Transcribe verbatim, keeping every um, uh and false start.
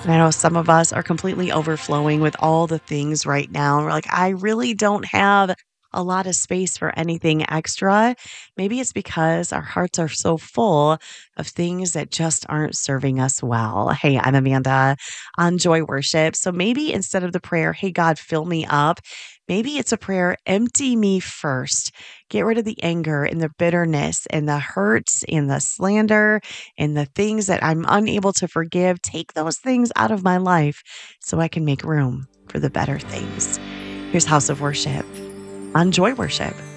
And I know some of us are completely overflowing with all the things right now. We're like, I really don't have a lot of space for anything extra. Maybe it's because our hearts are so full of things that just aren't serving us well. Hey, I'm Amanda on Joy Worship. So maybe instead of the prayer, hey, God, fill me up, maybe it's a prayer, empty me first. Get rid of the anger and the bitterness and the hurts and the slander and the things that I'm unable to forgive. Take those things out of my life so I can make room for the better things. Here's House of Worship on Joy Worship.